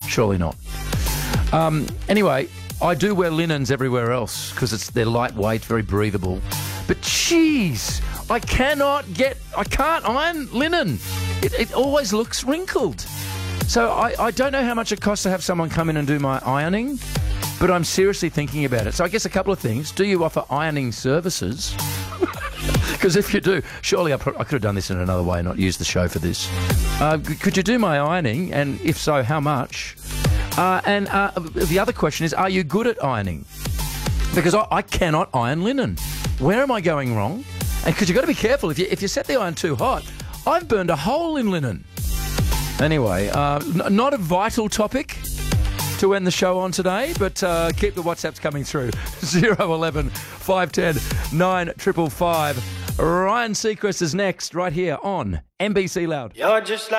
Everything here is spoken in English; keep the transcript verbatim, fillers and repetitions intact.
Surely not. Um, anyway, I do wear linens everywhere else because it's they're lightweight, very breathable. But jeez, I cannot get, I can't iron linen. It, it always looks wrinkled. So I, I don't know how much it costs to have someone come in and do my ironing, but I'm seriously thinking about it. So I guess a couple of things. Do you offer ironing services? Because if you do, surely I, pro- I could have done this in another way and not used the show for this. Uh, could you do my ironing? And if so, how much? Uh, and uh, the other question is, are you good at ironing? Because I, I cannot iron linen. Where am I going wrong? And because you've got to be careful. If you, if you set the iron too hot, I've burned a hole in linen. Anyway, uh, n- not a vital topic to end the show on today, but uh, keep the WhatsApps coming through. zero eleven five ten nine five five five. Ryan Seacrest is next, right here on N B C Loud. You're just like